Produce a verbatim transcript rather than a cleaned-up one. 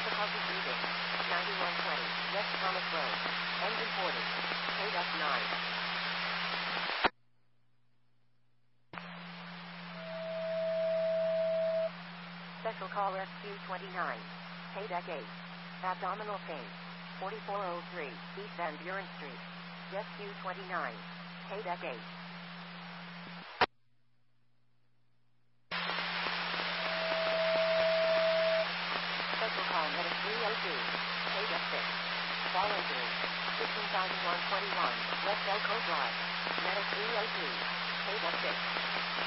Difficulty breathing. ninety-one twenty. West Thomas Road. Engine forty. K F nine. Special call Rescue twenty-nine. K D E C eight. Abdominal pain. forty-four oh three. East Van Buren Street. Rescue twenty-nine. K D E C eight. Special call Medic three oh two. K D E C six. Fall injury. fifteen thousand one hundred twenty-one. West Elko Drive. Medic three oh two. K D E C six.